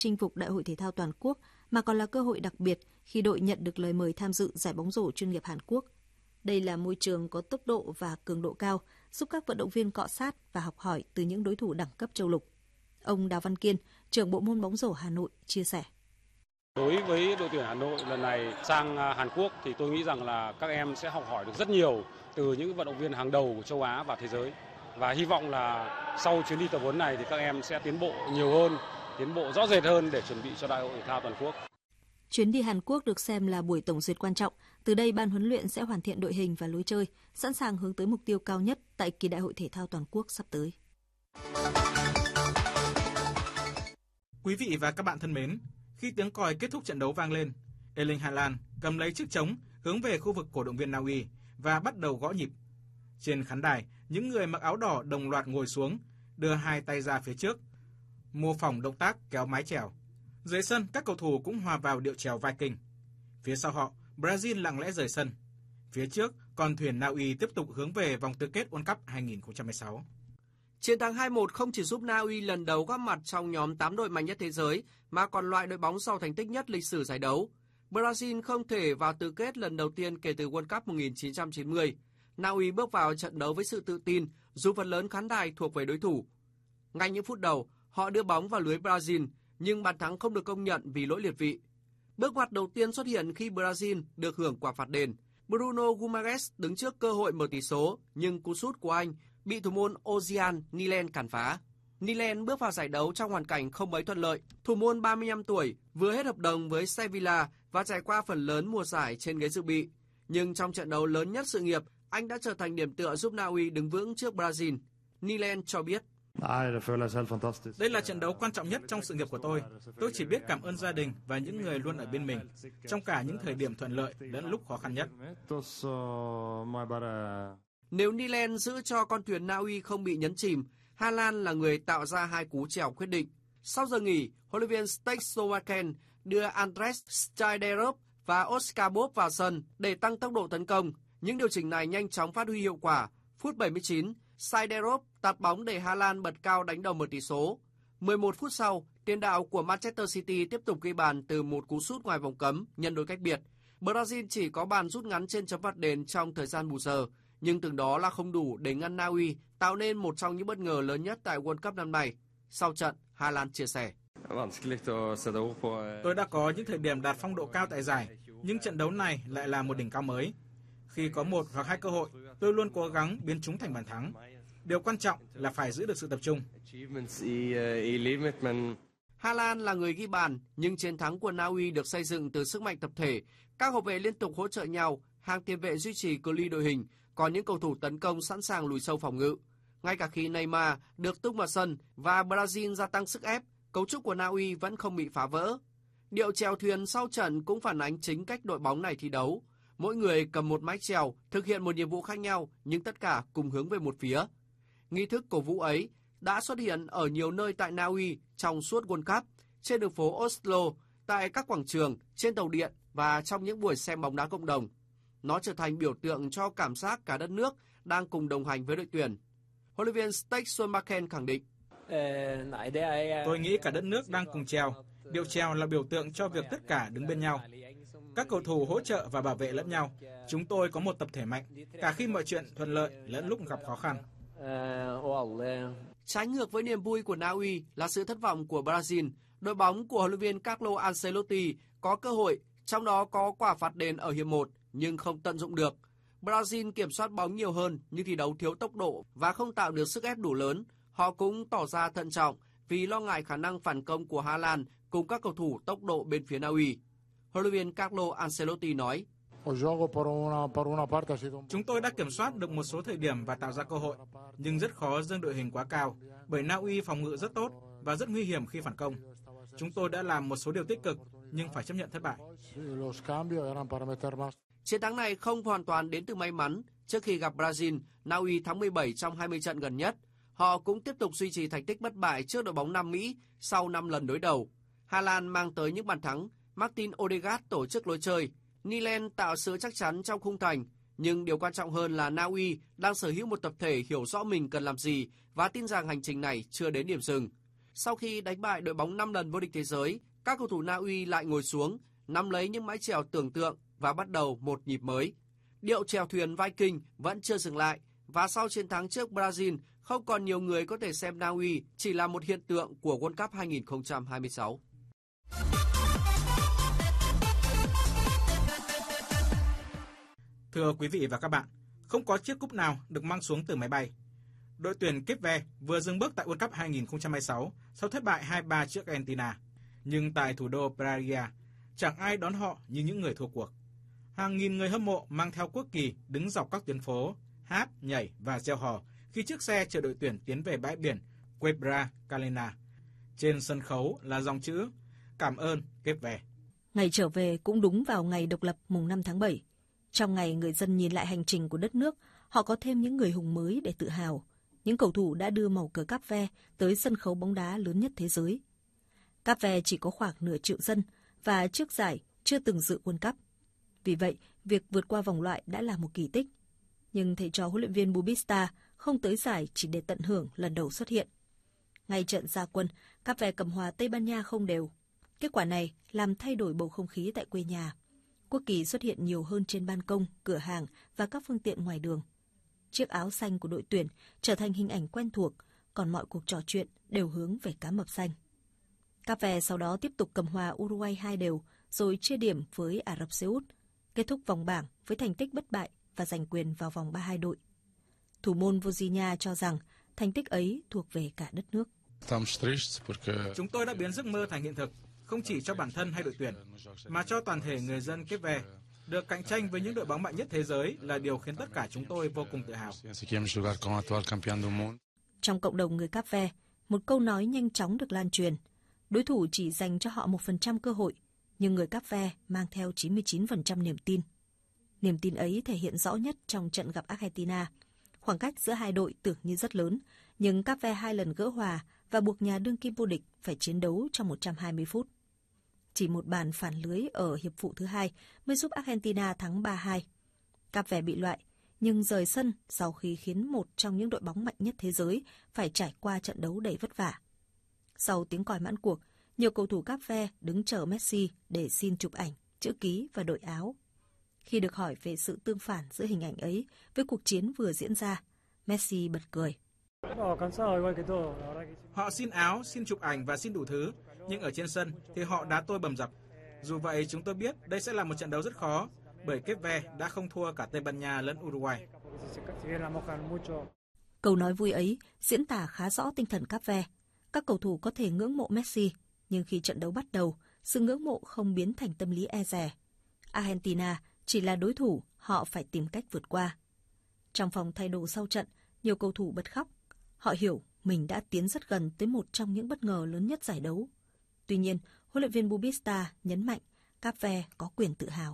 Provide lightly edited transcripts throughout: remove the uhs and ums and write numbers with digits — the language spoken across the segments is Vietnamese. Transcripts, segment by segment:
chinh phục Đại hội Thể thao Toàn quốc mà còn là cơ hội đặc biệt khi đội nhận được lời mời tham dự giải bóng rổ chuyên nghiệp Hàn Quốc. Đây là môi trường có tốc độ và cường độ cao, giúp các vận động viên cọ sát và học hỏi từ những đối thủ đẳng cấp châu lục. Ông Đào Văn Kiên, trưởng bộ môn bóng rổ Hà Nội, chia sẻ. Đối với đội tuyển Hà Nội lần này sang Hàn Quốc thì tôi nghĩ rằng là các em sẽ học hỏi được rất nhiều từ những vận động viên hàng đầu của châu Á và thế giới. Và hy vọng là sau chuyến đi tập huấn này thì các em sẽ tiến bộ nhiều hơn, tiến bộ rõ rệt hơn để chuẩn bị cho Đại hội Thể thao Toàn quốc. Chuyến đi Hàn Quốc được xem là buổi tổng duyệt quan trọng. Từ đây, ban huấn luyện sẽ hoàn thiện đội hình và lối chơi, sẵn sàng hướng tới mục tiêu cao nhất tại kỳ Đại hội Thể thao Toàn quốc sắp tới. Quý vị và các bạn thân mến, khi tiếng còi kết thúc trận đấu vang lên, Erling Haaland cầm lấy chiếc trống hướng về khu vực cổ động viên Na Uy và bắt đầu gõ nhịp. Trên khán đài, những người mặc áo đỏ đồng loạt ngồi xuống, đưa hai tay ra phía trước, mô phỏng động tác kéo mái chèo. Dưới sân, các cầu thủ cũng hòa vào điệu chèo Viking. Phía sau họ, Brazil lặng lẽ rời sân. Phía trước, con thuyền Na Uy tiếp tục hướng về vòng tứ kết World Cup 2016. Chiến thắng 2-1 không chỉ giúp Na Uy lần đầu góp mặt trong nhóm 8 đội mạnh nhất thế giới, mà còn loại đội bóng giàu thành tích nhất lịch sử giải đấu. Brazil không thể vào tứ kết lần đầu tiên kể từ World Cup 1990. Na Uy bước vào trận đấu với sự tự tin, dù phần lớn khán đài thuộc về đối thủ. Ngay những phút đầu, họ đưa bóng vào lưới Brazil, nhưng bàn thắng không được công nhận vì lỗi liệt vị. Bước ngoặt đầu tiên xuất hiện khi Brazil được hưởng quả phạt đền. Bruno Guimarães đứng trước cơ hội mở tỷ số, nhưng cú sút của anh bị thủ môn Ozian Nilen cản phá. Nilen bước vào giải đấu trong hoàn cảnh không mấy thuận lợi. Thủ môn 35 tuổi vừa hết hợp đồng với Sevilla và trải qua phần lớn mùa giải trên ghế dự bị. Nhưng trong trận đấu lớn nhất sự nghiệp, anh đã trở thành điểm tựa giúp Na Uy đứng vững trước Brazil. Nilen cho biết. Đây là trận đấu quan trọng nhất trong sự nghiệp của tôi. Tôi chỉ biết cảm ơn gia đình và những người luôn ở bên mình, trong cả những thời điểm thuận lợi lẫn lúc khó khăn nhất. Nếu Nilen giữ cho con thuyền Na Uy không bị nhấn chìm, Haaland là người tạo ra hai cú chèo quyết định. Sau giờ nghỉ, huấn luyện viên Stech Slovakian đưa Andres Steiderov và Oscar Bob vào sân để tăng tốc độ tấn công. Những điều chỉnh này nhanh chóng phát huy hiệu quả. Phút 79, Steiderov tạt bóng để Haaland bật cao đánh đầu mở tỷ số. 11 phút sau, tiền đạo của Manchester City tiếp tục ghi bàn từ một cú sút ngoài vòng cấm nhân đôi cách biệt. Brazil chỉ có bàn rút ngắn trên chấm phạt đền trong thời gian bù giờ, nhưng từng đó là không đủ để ngăn Na Uy tạo nên một trong những bất ngờ lớn nhất tại World Cup năm nay. Sau trận, Haaland chia sẻ. Tôi đã có những thời điểm đạt phong độ cao tại giải, nhưng trận đấu này lại là một đỉnh cao mới. Khi có một hoặc hai cơ hội, tôi luôn cố gắng biến chúng thành bàn thắng. Điều quan trọng là phải giữ được sự tập trung. Haaland là người ghi bàn, nhưng chiến thắng của Na Uy được xây dựng từ sức mạnh tập thể. Các hậu vệ liên tục hỗ trợ nhau, hàng tiền vệ duy trì cự ly đội hình, còn những cầu thủ tấn công sẵn sàng lùi sâu phòng ngự. Ngay cả khi Neymar được tung vào sân và Brazil gia tăng sức ép, cấu trúc của Na Uy vẫn không bị phá vỡ. Điệu chèo thuyền sau trận cũng phản ánh chính cách đội bóng này thi đấu. Mỗi người cầm một mái chèo, thực hiện một nhiệm vụ khác nhau, nhưng tất cả cùng hướng về một phía. Nghi thức cổ vũ ấy đã xuất hiện ở nhiều nơi tại Na Uy trong suốt World Cup, trên đường phố Oslo, tại các quảng trường, trên tàu điện và trong những buổi xem bóng đá cộng đồng. Nó trở thành biểu tượng cho cảm giác cả đất nước đang cùng đồng hành với đội tuyển. Huấn luyện viên Stech Slovakian khẳng định. Tôi nghĩ cả đất nước đang cùng chèo. Điệu chèo là biểu tượng cho việc tất cả đứng bên nhau. Các cầu thủ hỗ trợ và bảo vệ lẫn nhau. Chúng tôi có một tập thể mạnh, cả khi mọi chuyện thuận lợi lẫn lúc gặp khó khăn. Trái ngược với niềm vui của Na Uy là sự thất vọng của Brazil. Đội bóng của huấn luyện viên Carlo Ancelotti có cơ hội, trong đó có quả phạt đền ở hiệp 1 nhưng không tận dụng được. Brazil kiểm soát bóng nhiều hơn nhưng thi đấu thiếu tốc độ và không tạo được sức ép đủ lớn. Họ cũng tỏ ra thận trọng vì lo ngại khả năng phản công của Haaland cùng các cầu thủ tốc độ bên phía Na Uy. Huấn luyện viên Carlo Ancelotti nói. Chúng tôi đã kiểm soát được một số thời điểm và tạo ra cơ hội, nhưng rất khó dâng đội hình quá cao, bởi Na Uy phòng ngự rất tốt và rất nguy hiểm khi phản công. Chúng tôi đã làm một số điều tích cực, nhưng phải chấp nhận thất bại. Chiến thắng này không hoàn toàn đến từ may mắn. Trước khi gặp Brazil, Na Uy thắng 17 trong 20 trận gần nhất. Họ cũng tiếp tục duy trì thành tích bất bại trước đội bóng Nam Mỹ sau 5 lần đối đầu. Haaland mang tới những bàn thắng, Martin Odegaard tổ chức lối chơi, Nilen tạo sự chắc chắn trong khung thành. Nhưng điều quan trọng hơn là Na Uy đang sở hữu một tập thể hiểu rõ mình cần làm gì và tin rằng hành trình này chưa đến điểm dừng. Sau khi đánh bại đội bóng 5 lần vô địch thế giới, các cầu thủ Na Uy lại ngồi xuống, nắm lấy những mái chèo tưởng tượng và bắt đầu một nhịp mới. Điệu chèo thuyền Viking vẫn chưa dừng lại và sau chiến thắng trước Brazil, không còn nhiều người có thể xem Na Uy chỉ là một hiện tượng của World Cup 2026. Thưa quý vị và các bạn, không có chiếc cúp nào được mang xuống từ máy bay. Đội tuyển Cape Verde vừa dừng bước tại World Cup 2026 sau thất bại 2-3 trước Argentina. Nhưng tại thủ đô Praia, chẳng ai đón họ như những người thua cuộc. Hàng nghìn người hâm mộ mang theo quốc kỳ đứng dọc các tuyến phố, hát, nhảy và reo hò khi chiếc xe chở đội tuyển tiến về bãi biển Quebra Calena. Trên sân khấu là dòng chữ "Cảm ơn Cape Verde". Ngày trở về cũng đúng vào ngày độc lập mùng 5 tháng 7. Trong ngày người dân nhìn lại hành trình của đất nước, họ có thêm những người hùng mới để tự hào. Những cầu thủ đã đưa màu cờ Cape Verde tới sân khấu bóng đá lớn nhất thế giới. Cape Verde chỉ có khoảng nửa triệu dân và trước giải chưa từng dự World Cup. Vì vậy, việc vượt qua vòng loại đã là một kỳ tích. Nhưng thầy trò huấn luyện viên Bubista không tới giải chỉ để tận hưởng lần đầu xuất hiện. Ngay trận ra quân, Cape Verde cầm hòa Tây Ban Nha không đều. Kết quả này làm thay đổi bầu không khí tại quê nhà. Quốc kỳ xuất hiện nhiều hơn trên ban công, cửa hàng và các phương tiện ngoài đường. Chiếc áo xanh của đội tuyển trở thành hình ảnh quen thuộc, còn mọi cuộc trò chuyện đều hướng về cá mập xanh. Cape Verde sau đó tiếp tục cầm hòa Uruguay 2 đều, rồi chia điểm với Ả Rập Xê Út, kết thúc vòng bảng với thành tích bất bại và giành quyền vào vòng 32 đội. Thủ môn Vozinha cho rằng thành tích ấy thuộc về cả đất nước. Chúng tôi đã biến giấc mơ thành hiện thực, không chỉ cho bản thân hay đội tuyển, mà cho toàn thể người dân Cape Verde. Được cạnh tranh với những đội bóng mạnh nhất thế giới là điều khiến tất cả chúng tôi vô cùng tự hào. Trong cộng đồng người Cape Verde, một câu nói nhanh chóng được lan truyền. Đối thủ chỉ dành cho họ 1% cơ hội, nhưng người Cape Verde mang theo 99% niềm tin. Niềm tin ấy thể hiện rõ nhất trong trận gặp Argentina. Khoảng cách giữa hai đội tưởng như rất lớn, nhưng Cape Verde 2 lần gỡ hòa và buộc nhà đương kim vô địch phải chiến đấu trong 120 phút. Chỉ một bàn phản lưới ở hiệp phụ thứ 2 mới giúp Argentina thắng 3-2. Cape Verde bị loại, nhưng rời sân sau khi khiến một trong những đội bóng mạnh nhất thế giới phải trải qua trận đấu đầy vất vả. Sau tiếng còi mãn cuộc, nhiều cầu thủ Cape Verde đứng chờ Messi để xin chụp ảnh, chữ ký và đội áo. Khi được hỏi về sự tương phản giữa hình ảnh ấy với cuộc chiến vừa diễn ra, Messi bật cười. Họ xin áo, xin chụp ảnh và xin đủ thứ, nhưng ở trên sân thì họ đá tôi bầm dập. Dù vậy, chúng tôi biết đây sẽ là một trận đấu rất khó, bởi Cape Verde đã không thua cả Tây Ban Nha lẫn Uruguay. Câu nói vui ấy diễn tả khá rõ tinh thần Cape Verde. Các cầu thủ có thể ngưỡng mộ Messi, nhưng khi trận đấu bắt đầu, sự ngưỡng mộ không biến thành tâm lý e dè. Argentina chỉ là đối thủ, họ phải tìm cách vượt qua. Trong phòng thay đồ sau trận, nhiều cầu thủ bật khóc. Họ hiểu mình đã tiến rất gần tới một trong những bất ngờ lớn nhất giải đấu. Tuy nhiên, huấn luyện viên Bubista nhấn mạnh Cape Verde có quyền tự hào.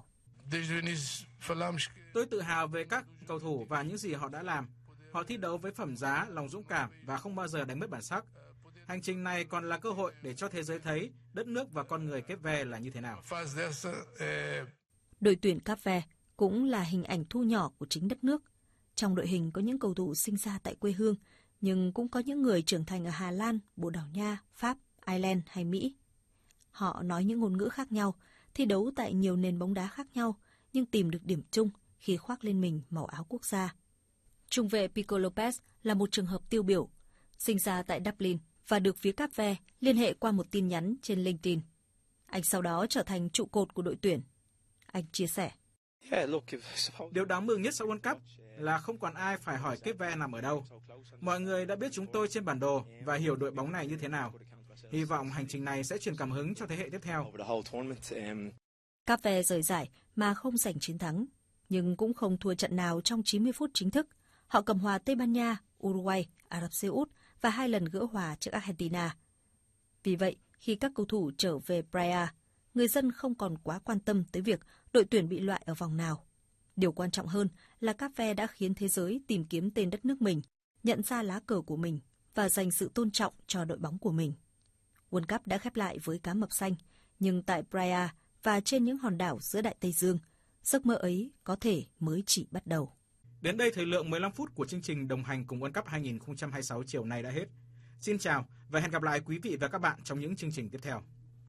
Tôi tự hào về các cầu thủ và những gì họ đã làm. Họ thi đấu với phẩm giá, lòng dũng cảm và không bao giờ đánh mất bản sắc. Hành trình này còn là cơ hội để cho thế giới thấy đất nước và con người Cape Verde là như thế nào. Đội tuyển Cape Verde cũng là hình ảnh thu nhỏ của chính đất nước. Trong đội hình có những cầu thủ sinh ra tại quê hương, nhưng cũng có những người trưởng thành ở Hà Lan, Bồ Đào Nha, Pháp, Ireland hay Mỹ. Họ nói những ngôn ngữ khác nhau, thi đấu tại nhiều nền bóng đá khác nhau, nhưng tìm được điểm chung khi khoác lên mình màu áo quốc gia. Trung vệ Pico Lopez là một trường hợp tiêu biểu, sinh ra tại Dublin và được phía Cape Verde liên hệ qua một tin nhắn trên LinkedIn. Anh sau đó trở thành trụ cột của đội tuyển. Anh chia sẻ. Điều đáng mừng nhất sau World Cup là không còn ai phải hỏi Cape Verde nằm ở đâu. Mọi người đã biết chúng tôi trên bản đồ và hiểu đội bóng này như thế nào. Hy vọng hành trình này sẽ truyền cảm hứng cho thế hệ tiếp theo. Cape Verde rời giải mà không giành chiến thắng, nhưng cũng không thua trận nào trong 90 phút chính thức. Họ cầm hòa Tây Ban Nha, Uruguay, Ả Rập Xê Út và 2 lần gỡ hòa trước Argentina. Vì vậy, khi các cầu thủ trở về Praia, người dân không còn quá quan tâm tới việc đội tuyển bị loại ở vòng nào. Điều quan trọng hơn là Cape Verde đã khiến thế giới tìm kiếm tên đất nước mình, nhận ra lá cờ của mình và dành sự tôn trọng cho đội bóng của mình. World Cup đã khép lại với cá mập xanh, nhưng tại Praia và trên những hòn đảo giữa Đại Tây Dương, giấc mơ ấy có thể mới chỉ bắt đầu. Đến đây thời lượng 15 phút của chương trình đồng hành cùng World Cup 2026 chiều nay đã hết. Xin chào và hẹn gặp lại quý vị và các bạn trong những chương trình tiếp theo.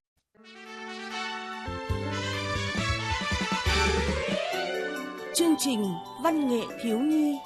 Chương trình Văn nghệ thiếu nhi.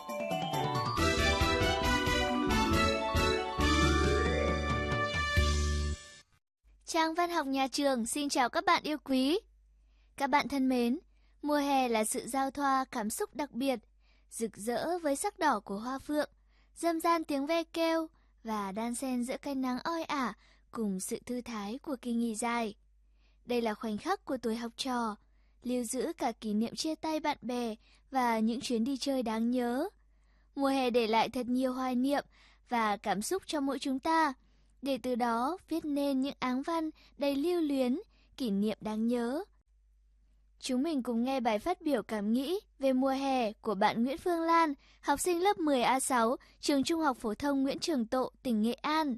Trang Văn học Nhà Trường xin chào các bạn yêu quý. Các bạn thân mến, mùa hè là sự giao thoa cảm xúc đặc biệt, rực rỡ với sắc đỏ của hoa phượng, râm ran tiếng ve kêu và đan xen giữa cái nắng oi ả cùng sự thư thái của kỳ nghỉ dài. Đây là khoảnh khắc của tuổi học trò, lưu giữ cả kỷ niệm chia tay bạn bè và những chuyến đi chơi đáng nhớ. Mùa hè để lại thật nhiều hoài niệm và cảm xúc cho mỗi chúng ta, để từ đó viết nên những áng văn đầy lưu luyến, kỷ niệm đáng nhớ. Chúng mình cùng nghe bài phát biểu cảm nghĩ về mùa hè của bạn Nguyễn Phương Lan, học sinh lớp 10A6, trường Trung học phổ thông Nguyễn Trường Tộ, tỉnh Nghệ An.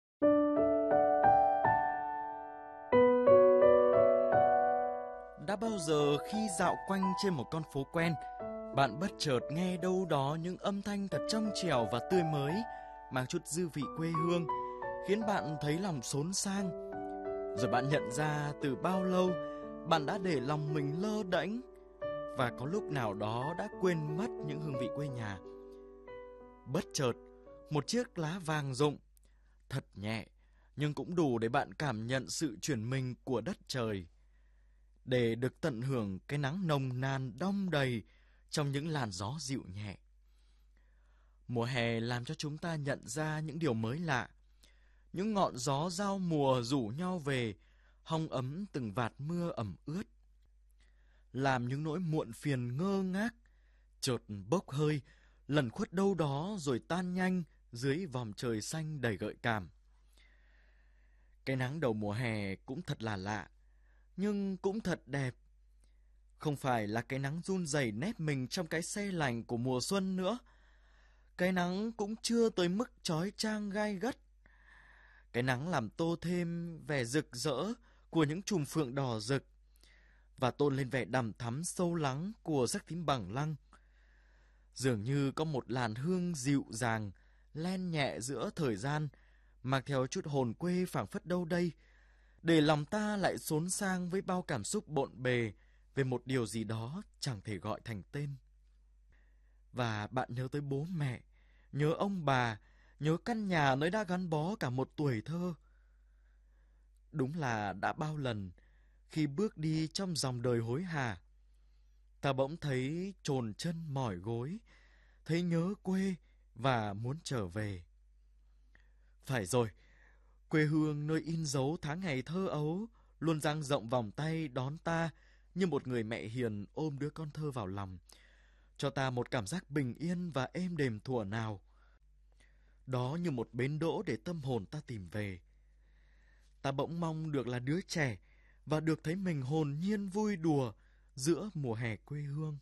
Đã bao giờ khi dạo quanh trên một con phố quen, bạn bất chợt nghe đâu đó những âm thanh thật trong trẻo và tươi mới, mang chút dư vị quê hương, khiến bạn thấy lòng xốn sang. Rồi bạn nhận ra từ bao lâu bạn đã để lòng mình lơ đễnh, và có lúc nào đó đã quên mất những hương vị quê nhà. Bất chợt, một chiếc lá vàng rụng, thật nhẹ, nhưng cũng đủ để bạn cảm nhận sự chuyển mình của đất trời, để được tận hưởng cái nắng nồng nàn đong đầy trong những làn gió dịu nhẹ. Mùa hè làm cho chúng ta nhận ra những điều mới lạ. Những ngọn gió giao mùa rủ nhau về, hong ấm từng vạt mưa ẩm ướt, làm những nỗi muộn phiền ngơ ngác chợt bốc hơi, lẩn khuất đâu đó rồi tan nhanh dưới vòm trời xanh đầy gợi cảm. Cái nắng đầu mùa hè cũng thật là lạ, nhưng cũng thật đẹp. Không phải là cái nắng run rẩy nép mình trong cái se lạnh của mùa xuân nữa. Cái nắng cũng chưa tới mức chói chang gai gắt. Cái nắng làm tô thêm vẻ rực rỡ của những chùm phượng đỏ rực, và tôn lên vẻ đằm thắm sâu lắng của sắc tím bằng lăng. Dường như có một làn hương dịu dàng len nhẹ giữa thời gian, mang theo chút hồn quê phảng phất đâu đây, để lòng ta lại xốn sang với bao cảm xúc bộn bề về một điều gì đó chẳng thể gọi thành tên. Và bạn nhớ tới bố mẹ, nhớ ông bà, nhớ căn nhà nơi đã gắn bó cả một tuổi thơ. Đúng là đã bao lần khi bước đi trong dòng đời hối hả, ta bỗng thấy chồn chân mỏi gối, thấy nhớ quê và muốn trở về. Phải rồi, quê hương nơi in dấu tháng ngày thơ ấu luôn dang rộng vòng tay đón ta như một người mẹ hiền ôm đứa con thơ vào lòng, cho ta một cảm giác bình yên và êm đềm thuở nào. Đó như một bến đỗ để tâm hồn ta tìm về. Ta bỗng mong được là đứa trẻ và được thấy mình hồn nhiên vui đùa giữa mùa hè quê hương.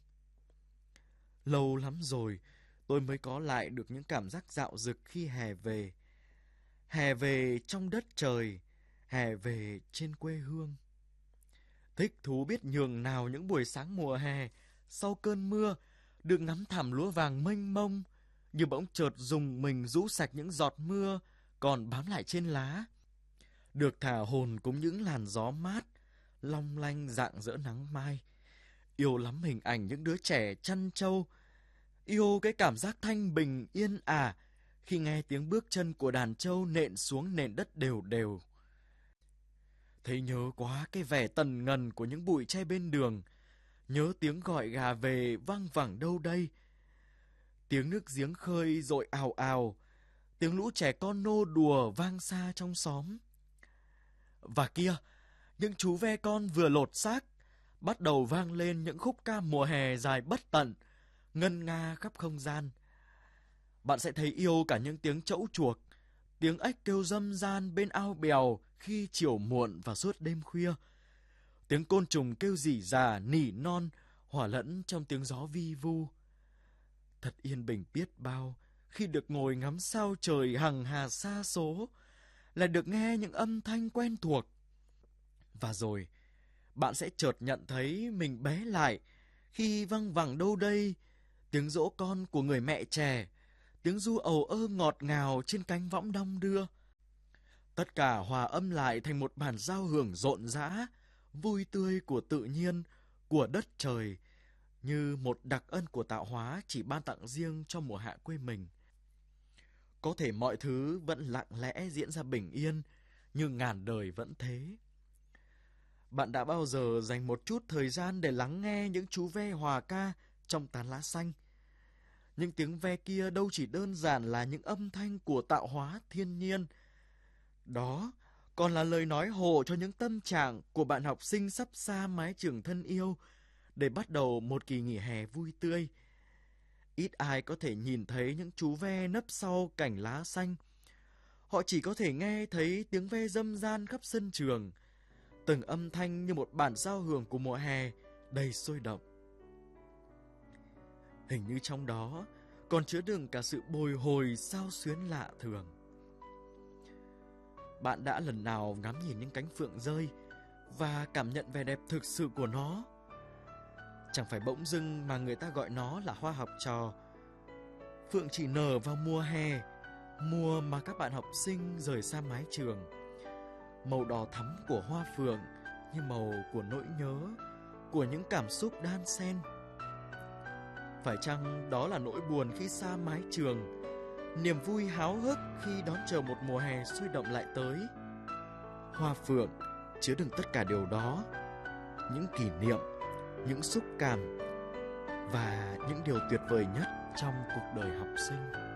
Lâu lắm rồi tôi mới có lại được những cảm giác dạo dực khi hè về. Hè về trong đất trời, hè về trên quê hương. Thích thú biết nhường nào những buổi sáng mùa hè, sau cơn mưa, được ngắm thảm lúa vàng mênh mông, như bỗng chợt dùng mình rũ sạch những giọt mưa còn bám lại trên lá. Được thả hồn cùng những làn gió mát, long lanh rạng rỡ nắng mai. Yêu lắm hình ảnh những đứa trẻ chăn trâu, yêu cái cảm giác thanh bình yên ả khi nghe tiếng bước chân của đàn trâu nện xuống nền đất đều đều. Thấy nhớ quá cái vẻ tần ngần của những bụi tre bên đường, nhớ tiếng gọi gà về vang vẳng đâu đây. Tiếng nước giếng khơi dội ào ào, tiếng lũ trẻ con nô đùa vang xa trong xóm. Và kia, những chú ve con vừa lột xác, bắt đầu vang lên những khúc ca mùa hè dài bất tận, ngân nga khắp không gian. Bạn sẽ thấy yêu cả những tiếng trẫu chuộc, tiếng ếch kêu râm ran bên ao bèo khi chiều muộn và suốt đêm khuya. Tiếng côn trùng kêu rỉ rả, nỉ non, hòa lẫn trong tiếng gió vi vu. Thật yên bình biết bao khi được ngồi ngắm sao trời hằng hà xa số, lại được nghe những âm thanh quen thuộc. Và rồi, bạn sẽ chợt nhận thấy mình bé lại khi văng vẳng đâu đây tiếng dỗ con của người mẹ trẻ, tiếng ru ầu ơ ngọt ngào trên cánh võng đong đưa. Tất cả hòa âm lại thành một bản giao hưởng rộn rã, vui tươi của tự nhiên, của đất trời, như một đặc ân của tạo hóa chỉ ban tặng riêng cho mùa hạ quê mình. Có thể mọi thứ vẫn lặng lẽ diễn ra bình yên, như ngàn đời vẫn thế. Bạn đã bao giờ dành một chút thời gian để lắng nghe những chú ve hòa ca trong tán lá xanh? Những tiếng ve kia đâu chỉ đơn giản là những âm thanh của tạo hóa thiên nhiên. Đó còn là lời nói hộ cho những tâm trạng của bạn học sinh sắp xa mái trường thân yêu để bắt đầu một kỳ nghỉ hè vui tươi. Ít ai có thể nhìn thấy những chú ve nấp sau cành lá xanh. Họ chỉ có thể nghe thấy tiếng ve râm ran khắp sân trường, từng âm thanh như một bản giao hưởng của mùa hè đầy sôi động. Hình như trong đó còn chứa đựng cả sự bồi hồi xao xuyến lạ thường. Bạn đã lần nào ngắm nhìn những cánh phượng rơi và cảm nhận vẻ đẹp thực sự của nó? Chẳng phải bỗng dưng mà người ta gọi nó là hoa học trò. Phượng chỉ nở vào mùa hè, mùa mà các bạn học sinh rời xa mái trường. Màu đỏ thắm của hoa phượng như màu của nỗi nhớ, của những cảm xúc đan xen. Phải chăng đó là nỗi buồn khi xa mái trường, niềm vui háo hức khi đón chờ một mùa hè sôi động lại tới? Hoa phượng chứa đựng tất cả điều đó, những kỷ niệm, những xúc cảm và những điều tuyệt vời nhất trong cuộc đời học sinh.